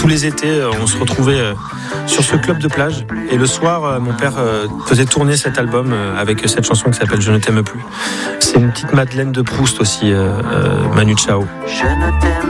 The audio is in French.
tous les étés, on se retrouvait sur ce club de plage. Et le soir, mon père faisait tourner cet album avec cette chanson qui s'appelle Je ne t'aime plus. C'est une petite Madeleine de Proust aussi, Manu Chao.